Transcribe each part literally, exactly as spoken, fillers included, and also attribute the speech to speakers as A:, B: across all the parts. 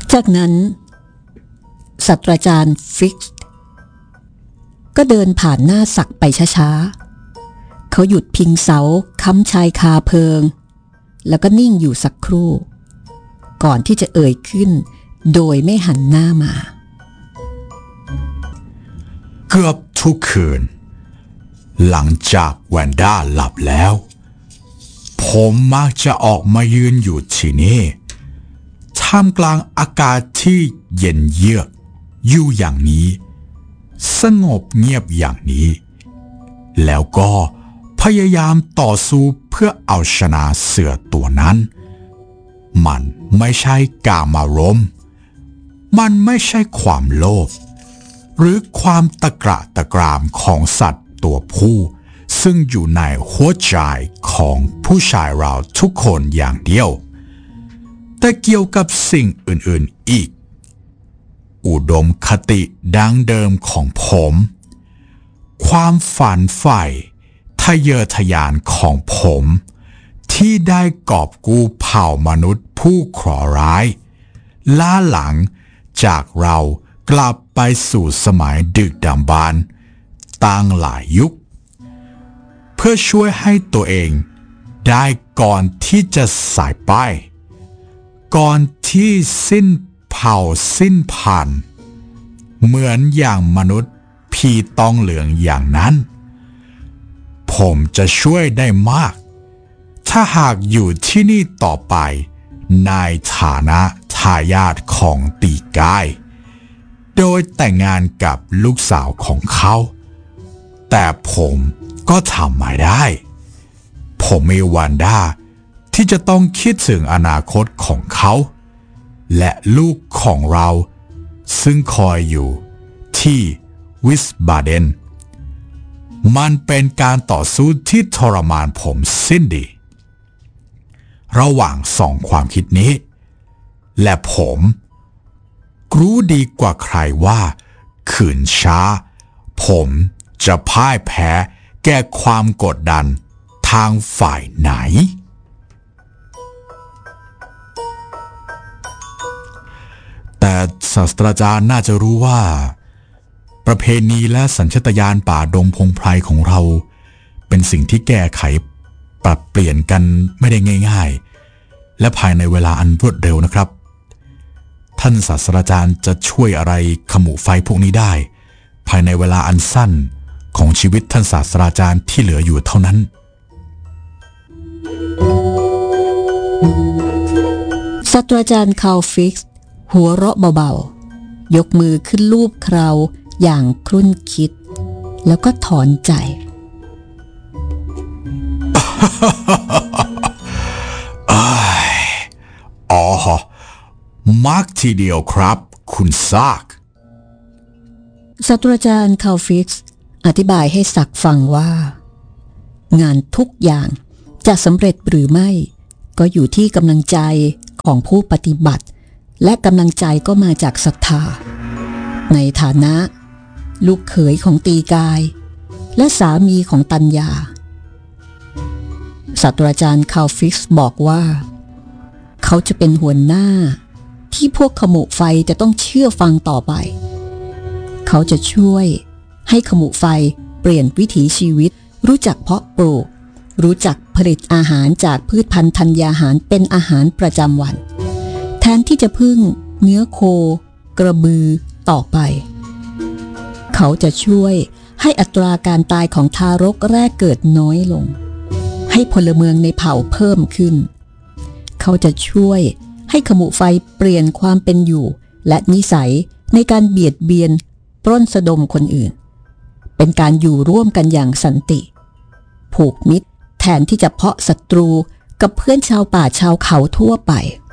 A: จากนั้นศาสตราจารย์ฟิกซ์ก็เดินผ่านหน้าศักไปช้าๆเขาหยุดพิงเสาค้ำชายคาเพลิงแล้วก็นิ่งอยู่สักครู่ก่อนที่จะเอ่ยขึ้นโดยไม่หันหน้ามา
B: เกือบทุกคืนหลังจากแวนด้าหลับแล้วผมมักจะออกมายืนอยู่ที่นี่ท่ามกลางอากาศที่เย็นเยือกอยู่อย่างนี้สงบเงียบอย่างนี้แล้วก็พยายามต่อสู้เพื่อเอาชนะเสือตัวนั้นมันไม่ใช่กามารมณ์มันไม่ใช่ความโลภหรือความตะกระตะกรามของสัตว์ตัวผู้ซึ่งอยู่ในหัวใจของผู้ชายเราทุกคนอย่างเดียวแต่เกี่ยวกับสิ่งอื่นๆอีกอุดมคติดั้งเดิมของผมความฝันใฝ่ทะเยอทะยานของผมที่ได้กอบกู้เผ่ามนุษย์ผู้เคราะห์ร้ายล้าหลังจากเรากลับไปสู่สมัยดึกดำบรรพ์ตั้งหลายยุคเพื่อช่วยให้ตัวเองได้ก่อนที่จะสายไปก่อนที่สิ้นเผ่าสิ้นพันธุ์เหมือนอย่างมนุษย์ผีตองเหลืองอย่างนั้นผมจะช่วยได้มากถ้าหากอยู่ที่นี่ต่อไปในฐานะทายาทของตีกายโดยแต่งงานกับลูกสาวของเขาแต่ผมก็ทำไม่ได้ผมมีวันด้าที่จะต้องคิดถึงอนาคตของเขาและลูกของเราซึ่งคอยอยู่ที่วิสบาเดนมันเป็นการต่อสู้ที่ทรมานผมสิ้นดีระหว่างสองความคิดนี้และผมรู้ดีกว่าใครว่าขืนช้าผมจะพ่ายแพ้แก่ความกดดันทางฝ่ายไหนแต่ศาสตราจารย์น่าจะรู้ว่าประเพณีและสัญชาตญาณป่าดงพงไพรของเราเป็นสิ่งที่แก้ไขปรับเปลี่ยนกันไม่ได้ง่ายๆและภายในเวลาอันรวดเร็วนะครับท่านศาสตราจารย์จะช่วยอะไรขมุไฟพวกนี้ได้ภายในเวลาอันสั้นของชีวิตท่านศาสตราจารย์ที่เหลืออยู่เท่านั้น
A: ศาสตราจารย์คาร์ลฟิกซ์หัวเราะเบาๆยกมือขึ้นลูบเคราอย่างครุ่นคิดแล้วก็ถอนใจ
B: อ๋อมักทีเดียวครับคุณซาก
A: ศาสตราจารย์คาร์ลฟิกซ์อธิบายให้ศักฟังว่างานทุกอย่างจะสำเร็จหรือไม่ก็อยู่ที่กำลังใจของผู้ปฏิบัติและกำลังใจก็มาจากศรัทธาในฐานะลูกเขยของตีกายและสามีของตัญญาศาสตราจารย์คาร์ลฟิกซ์บอกว่าเขาจะเป็นหัวหน้าที่พวกขมุไฟจะต้องเชื่อฟังต่อไปเขาจะช่วยให้ขมุไฟเปลี่ยนวิถีชีวิตรู้จักเพาะปลูกรู้จักผลิตอาหารจากพืชพันธุ์ธัญญาหารเป็นอาหารประจำวันแทนที่จะพึ่งเนื้อโคกระบือต่อไปเขาจะช่วยให้อัตราการตายของทารกแรกเกิดน้อยลงให้พลเมืองในเผ่าเพิ่มขึ้นเขาจะช่วยให้ขมุไฟเปลี่ยนความเป็นอยู่และนิสัยในการเบียดเบียนปล้นสะดมคนอื่นเป็นการอยู่ร่วมกันอย่างสันติผูกมิตรแทนที่จะเพาะศัตรูกับเพื่อนชาวป่าชาวเขาทั่วไป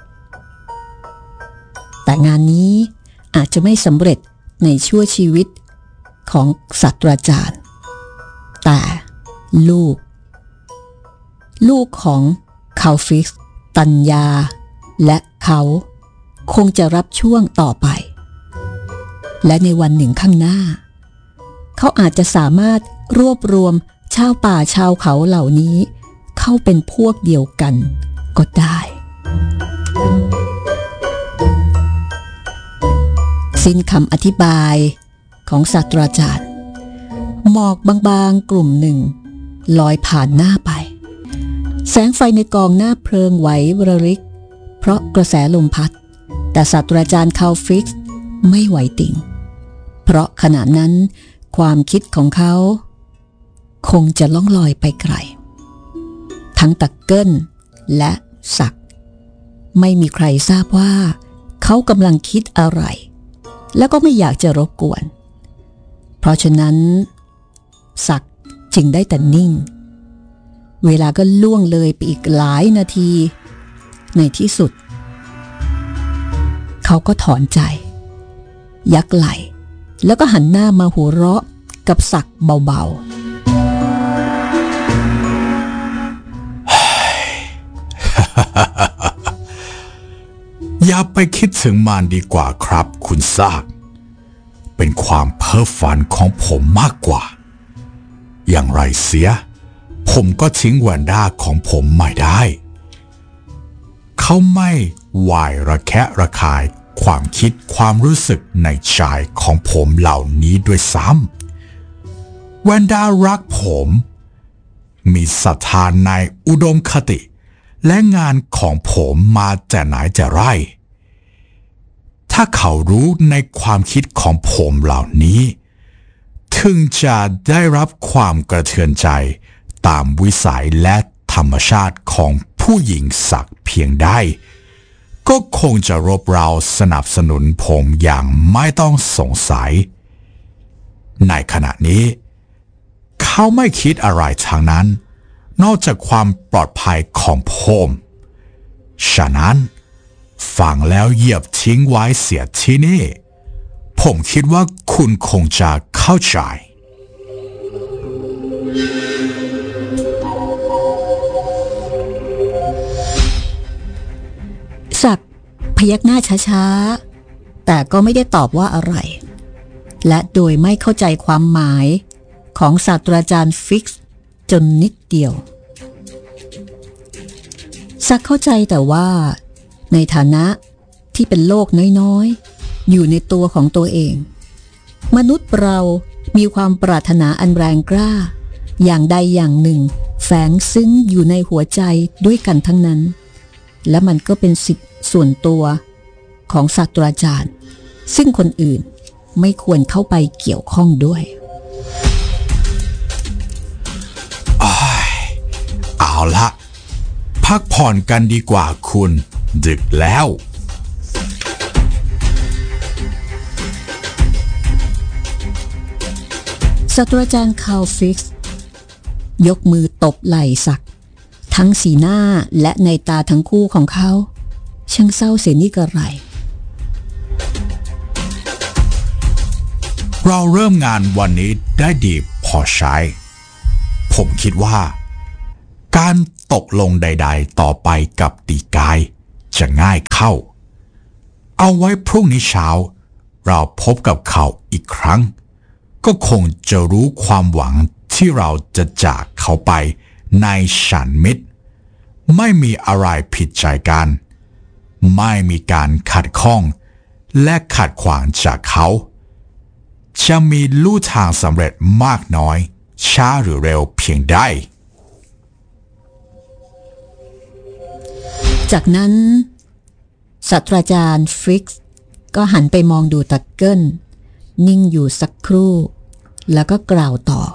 A: แต่งานนี้อาจจะไม่สำเร็จในชั่วชีวิตของศาสตราจารย์แต่ลูกลูกของคาร์ลฟิกซ์ตัญญาและเขาคงจะรับช่วงต่อไปและในวันหนึ่งข้างหน้าเขาอาจจะสามารถรวบรวมชาวป่าชาวเขาเหล่านี้เข้าเป็นพวกเดียวกันก็ได้สิ้นคำอธิบายของศาสตราจารย์หมอกบางๆกลุ่มหนึ่งลอยผ่านหน้าไปแสงไฟในกองหน้าเพลิงไหวระริกเพราะกระแสลมพัดแต่ศาสตราจารย์คาลฟิกซ์ไม่ไหวติ่งเพราะขณะนั้นความคิดของเขาคงจะล่องลอยไปไกลทั้งตักเกิลและศักดิ์ไม่มีใครทราบว่าเขากำลังคิดอะไรแล้วก็ไม่อยากจะรบกวนเพราะฉะนั้นศักดิ์จึงได้แต่นิ่งเวลาก็ล่วงเลยไปอีกหลายนาทีในที่สุดเขาก็ถอนใจยักไหล่แล้วก็หันหน้ามาหัวเราะกับศักดิ์เบาๆ
B: อย่าไปคิดถึงมันดีกว่าครับคุณซากเป็นความเพ้อฝันของผมมากกว่าอย่างไรเสียผมก็ทิ้งแวนด้าของผมไม่ได้เขาไม่หวายระแคะระคายความคิดความรู้สึกในใจของผมเหล่านี้ด้วยซ้ำแวนด้ารักผมมีศรัทธาในอุดมคติและงานของผมมาแต่ไหนแต่ไรถ้าเขารู้ในความคิดของผมเหล่านี้ถึงจะได้รับความกระเทือนใจตามวิสัยและธรรมชาติของผู้หญิงสักเพียงใดก็คงจะรบเร้าสนับสนุนผมอย่างไม่ต้องสงสัยในขณะนี้เขาไม่คิดอะไรทางนั้นนอกจากความปลอดภัยของผมฉะนั้นฟังแล้วเหยียบทิ้งไว้เสียที่นี่ผมคิดว่าคุณคงจะเข้าใจ
A: ศักดิ์พยักหน้าช้าๆแต่ก็ไม่ได้ตอบว่าอะไรและโดยไม่เข้าใจความหมายของศาสตราจารย์ฟิกซ์จนนิดเดียวศักดิ์เข้าใจแต่ว่าในฐานะที่เป็นโลกน้อยๆอยู่ในตัวของตัวเองมนุษย์เรามีความปรารถนาอันแรงกล้าอย่างใดอย่างหนึ่งแฝงซึ้งอยู่ในหัวใจด้วยกันทั้งนั้นและมันก็เป็นสิทธิส่วนตัวของศาสตราจารย์ซึ่งคนอื่นไม่ควรเข้าไปเกี่ยวข้องด้วย
B: เอาละพักผ่อนกันดีกว่าคุณดึกแล้ว
A: ศาสตราจารย์คาลฟิกซ์ยกมือตบไหล่ศักดิ์ทั้งสีหน้าและในตาทั้งคู่ของเขาช่างเศร้าเสียนี่กระไร
B: เราเริ่มงานวันนี้ได้ดีพอใช้ผมคิดว่าการตกลงใดๆต่อไปกับตีกายจะง่ายเข้าเอาไว้พรุ่งนี้เช้าเราพบกับเขาอีกครั้งก็คงจะรู้ความหวังที่เราจะจากเขาไปในฉันมิตรไม่มีอะไรผิดใจกันไม่มีการขัดข้องและขัดขวางจากเขาจะมีลู่ทางสำเร็จมากน้อยช้าหรือเร็วเพียงใด
A: จากนั้นศาสตราจารย์ฟิกซ์ก็หันไปมองดูตักเกิลนิ่งอยู่สักครู่แล้วก็กล่าวต่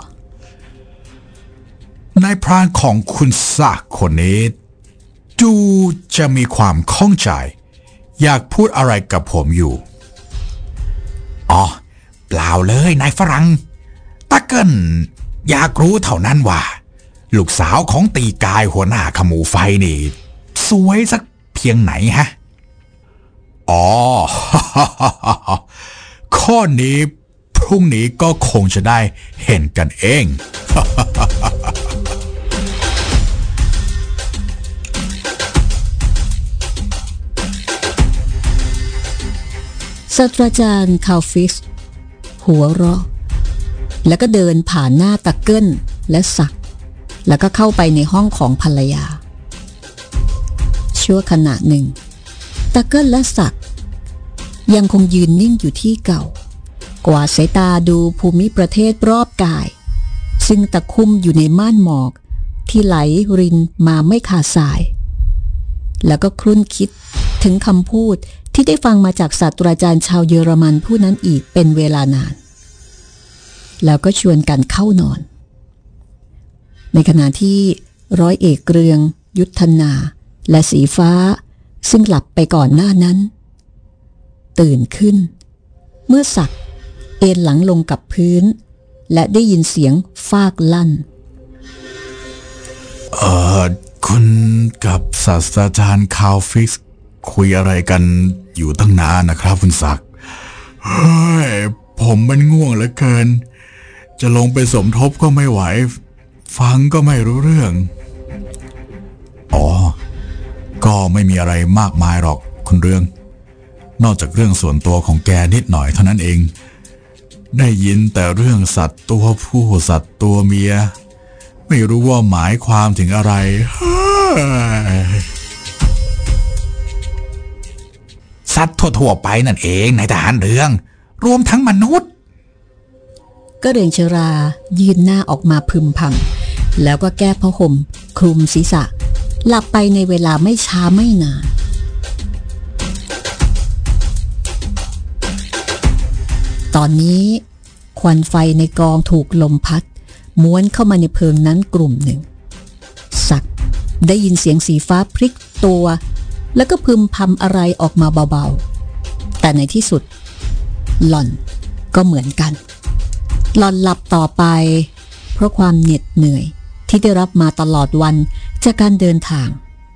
A: อนาย
B: พรานของคุณซักคนนี้ดูจะมีความข้องใจอยากพูดอะไรกับผมอยู่อ๋อเปล่าเลยนายฝรั่งตักเกิลอยากรู้เท่านั้นว่าลูกสาวของตีกายหัวหน้าขมูไฟนี่สวยสักเพียงไหนฮะอ๋อ ข้อนี้พรุ่งนี้ก็คงจะได้เห็นกันเอง
A: ศาสตราจารย์คาลฟิกซ์หัวเราะแล้วก็เดินผ่านหน้าตักเกิลและศักดิ์แล้วก็เข้าไปในห้องของภรรยาชั่วขณะหนึ่งตักเกิลและศักดิ์ยังคงยืนนิ่งอยู่ที่เก่ากวาดสายตาดูภูมิประเทศรอบกายซึ่งตะคุ่มอยู่ในม่านหมอกที่ไหลรินมาไม่ขาดสายแล้วก็ครุ่นคิดถึงคำพูดที่ได้ฟังมาจากศาสตราจารย์ชาวเยอรมันผู้นั้นอีกเป็นเวลานานแล้วก็ชวนกันเข้านอนในขณะที่ร้อยเอกเรืองยุทธนาและสีฟ้าซึ่งหลับไปก่อนหน้านั้นตื่นขึ้นเมื่อศักดิ์เอนหลังลงกับพื้นและได้ยินเสียงฟากลั่น
B: เอ่อคุณกับศาสตราจารย์คาร์ลฟิกซ์คุยอะไรกันอยู่ตั้งนานนะครับคุณศักดิ์เฮ้ยผมมันง่วงเหลือเกินจะลงไปสมทบก็ไม่ไหวฟังก็ไม่รู้เรื่องอ๋อก็ไม่มีอะไรมากมายหรอกคุณเรืองนอกจากเรื่องส่วนตัวของแกนิดหน่อยเท่านั้นเองได้ยินแต่เรื่องสัตว์ตัวผู้สัตว์ตัวเมียไม่รู้ว่าหมายความถึงอะไรสัตว์ทั่วๆไปนั่นเองนายทหารเรืองรวมทั้งมนุษย์
A: ก็เรียงชรายืนหน้าออกมาพึมพำแล้วก็แก้ผ้าห่มคลุมศีรษะหลับไปในเวลาไม่ช้าไม่นานตอนนี้ควันไฟในกองถูกลมพัดม้วนเข้ามาในเพลิงนั้นกลุ่มหนึ่งศักดิ์ได้ยินเสียงสีฟ้าพลิกตัวแล้วก็พึมพำอะไรออกมาเบาๆแต่ในที่สุดหล่อนก็เหมือนกันหล่อนหลับต่อไปเพราะความเหน็ดเหนื่อยที่ได้รับมาตลอดวันจากการเดินทาง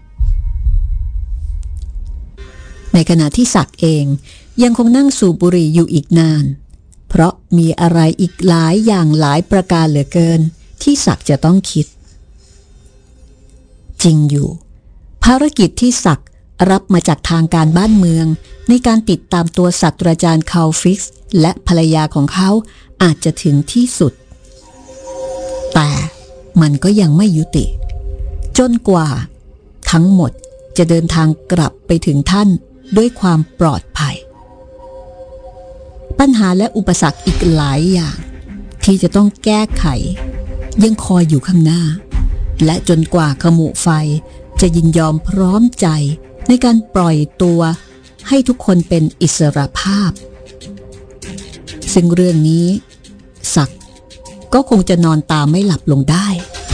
A: ในขณะที่ศักดิ์เองยังคงนั่งสูบบุหรี่อยู่อีกนานเพราะมีอะไรอีกหลายอย่างหลายประการเหลือเกินที่ศักดิ์จะต้องคิดจริงอยู่ภารกิจที่ศักดิ์รับมาจากทางการบ้านเมืองในการติดตามตัวศาสตราจารย์คาร์ลฟิกซ์และภรรยาของเขาอาจจะถึงที่สุดแต่มันก็ยังไม่ยุติจนกว่าทั้งหมดจะเดินทางกลับไปถึงท่านด้วยความปลอดภัยปัญหาและอุปสรรคอีกหลายอย่างที่จะต้องแก้ไขยังคอยอยู่ข้างหน้าและจนกว่าขมุไฟจะยินยอมพร้อมใจในการปล่อยตัวให้ทุกคนเป็นอิสรภาพซึ่งเรื่องนี้ศักดิ์ก็คงจะนอนตาไม่หลับลงได้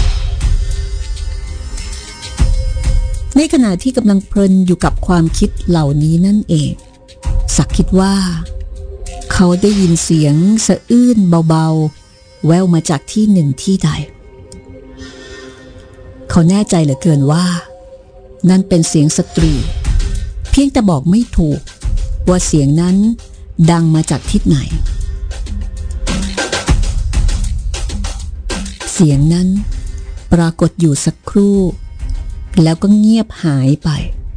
A: ในขณะที่กำลังเพลินอยู่กับความคิดเหล่านี้นั่นเองศักดิ์คิดว่าเขาได้ยินเสียงสะอื้นเบาๆแว่วมาจากที่หนึ่งที่ใดเขาแน่ใจเหลือเกินว่านั่นเป็นเสียงสตรีเพียงแต่บอกไม่ถูกว่าเสียงนั้นดังมาจากทิศไหนเสียงนั้นปรากฏอยู่สักครู่แล้วก็เงียบหายไป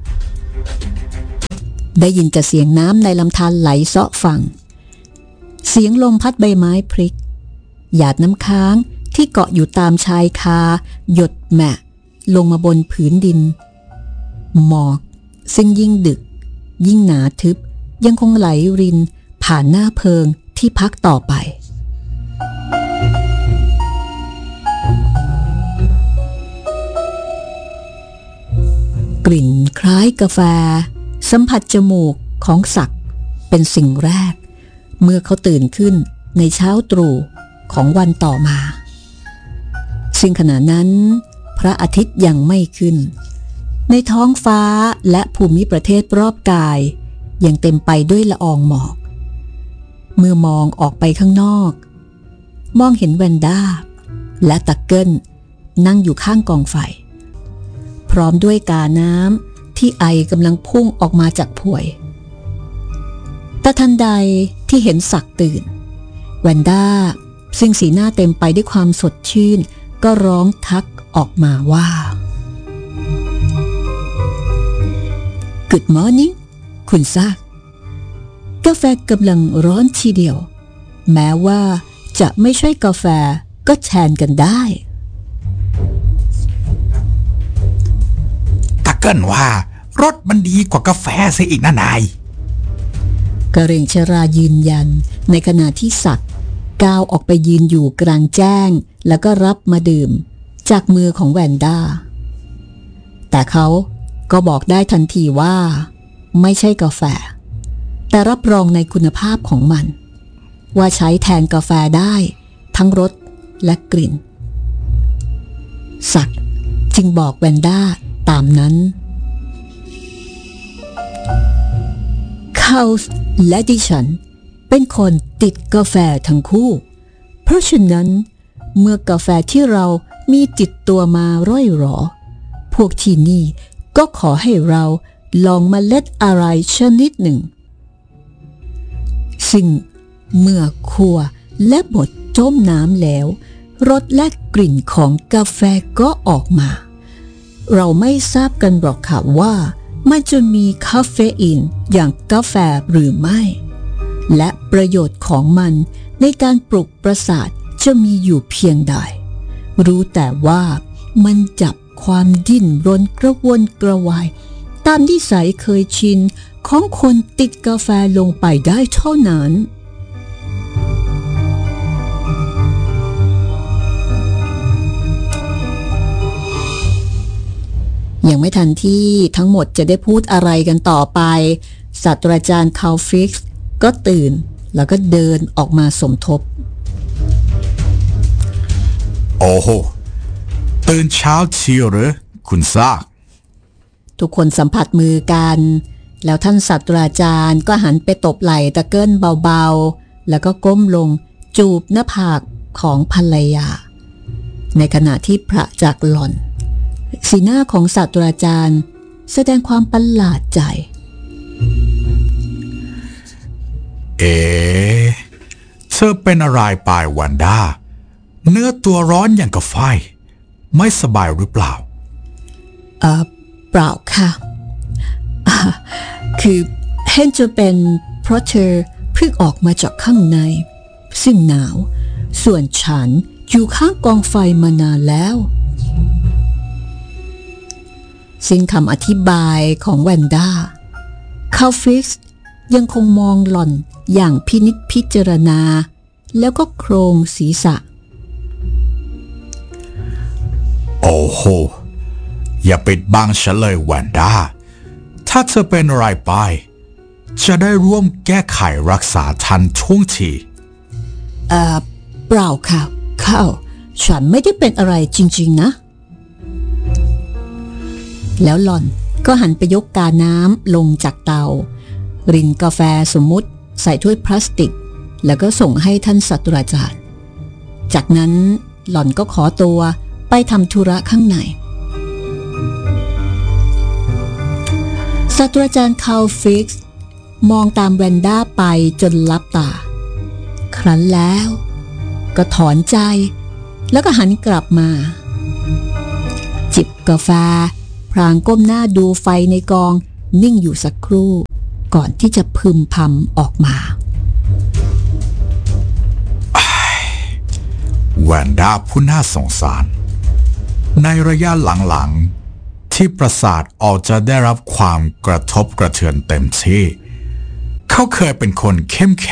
A: ได้ยินแต่เสียงน้ำในลำธารไหลเซาะฝั่งเสียงลมพัดใบไม้พลิกหยาดน้ำค้างที่เกาะอยู่ตามชายคาหยดแหมะลงมาบนผืนดินหมอกซึ่งยิ่งดึกยิ่งหนาทึบยังคงไหลรินผ่านหน้าเพิงที่พักต่อไปกลิ่นคล้ายกาแฟสัมผัสจมูกของศักดิ์เป็นสิ่งแรกเมื่อเขาตื่นขึ้นในเช้าตรู่ของวันต่อมาซึ่งขณะนั้นพระอาทิตย์ยังไม่ขึ้นในท้องฟ้าและภูมิประเทศรอบกายยังเต็มไปด้วยละอองหมอกเมื่อมองออกไปข้างนอกมองเห็นแวนด้าและตักเกิลนั่งอยู่ข้างกองไฟพร้อมด้วยกาน้ำที่ไอกำลังพุ่งออกมาจากพวยแต่ทันใดที่เห็นศักดิ์ตื่นแวนด้าซึ่งสีหน้าเต็มไปด้วยความสดชื่นก็ร้องทักออกมาว่า Good morning คุณซักกาแฟกำลังร้อนทีเดียวแม้ว่าจะไม่ใช่กาแฟก็แทนกันได้
B: ตักเกิลว่ารสมันดีกว่ากาแฟซะอีกนะนาย
A: กระเหรี่ยงชรายืนยันในขณะที่ศักดิ์ก้าวออกไปยืนอยู่กลางแจ้งแล้วก็รับมาดื่มจากมือของแวนด้าแต่เขาก็บอกได้ทันทีว่าไม่ใช่กาแฟแต่รับรองในคุณภาพของมันว่าใช้แทนกาแฟได้ทั้งรสและกลิ่นศักดิ์จึงบอกแวนด้าตามนั้นเขาและดิฉันเป็นคนติดกาแฟทั้งคู่เพราะฉะนั้นเมื่อกาแฟที่เรามีติดตัวมาร่อยหรอพวกที่นี่ก็ขอให้เราลองเมล็ดอะไรชนิดหนึ่งซึ่งเมื่อคั่วและบดต้มน้ำแล้วรสและกลิ่นของกาแฟก็ออกมาเราไม่ทราบกันหรอกค่ะว่ามันจะมีคาเฟอีนอย่างกาแฟหรือไม่และประโยชน์ของมันในการปลุกประสาทจะมีอยู่เพียงใดรู้แต่ว่ามันจับความดิ้นรนกระวนกระวายตามนิสัยเคยชินของคนติดกาแฟลงไปได้เท่านั้นยังไม่ทันที่ทั้งหมดจะได้พูดอะไรกันต่อไปศาสตราจารย์คาลฟิกซ์ก็ตื่นแล้วก็เดินออกมาสมทบ
B: โอ้โหตื่นเช้าเชียวหรือคุณซาก
A: ทุกคนสัมผัสมือกันแล้วท่านศาสตราจารย์ก็หันไปตบไหล่ตะเกิลเบาๆแล้วก็ก้มลงจูบหน้าผากของภรรยาในขณะที่พระจากหล่อนสีหน้าของศาสตราจารย์แสดงความประหลาดใจ
B: เอ๋เธอเป็นอะไรไปวันด้าเนื้อตัวร้อนอย่างกับไฟไม่สบายหรือเปล่า
A: เออเปล่าค่ะคือเห็นจะเป็นเพราะเธอเพิ่งออกมาจากข้างในซึ่งหนาวส่วนฉันอยู่ข้างกองไฟมานานแล้วสิ้นคำอธิบายของแวนด้าคาลฟิกซ์ยังคงมองหล่อนอย่างพินิจพิจารณาแล้วก็โครงศีรษะ
B: โอ้โหอย่าปิดบังฉันเลยแวนด้าถ้าเธอเป็นอะไรไปจะได้ร่วมแก้ไขรักษาทันท่วงที
A: เอ่อเปล่าค่ะข้าวฉันไม่ได้เป็นอะไรจริงๆนะแล้วหล่อนก็หันไปยกกาน้ำลงจากเตารินกาแฟสมมุติใส่ถ้วยพลาสติกแล้วก็ส่งให้ท่านศาสตราจารย์จากนั้นหล่อนก็ขอตัวไปทำธุระข้างในศาสตราจารย์คาลฟิกซ์มองตามแวนด้าไปจนลับตาครั้นแล้วก็ถอนใจแล้วก็หันกลับมาจิบกาแฟพลางก้มหน้าดูไฟในกองนิ่งอยู่สักครู่ก่อนที่จะพึมพำออกมา
B: แวนด้าผู้น่าสงสารในระยะหลังๆที่ประสาทออกจะได้รับความกระทบกระเทือนเต็มที่เขาเคยเป็นคนเข้มแข็ง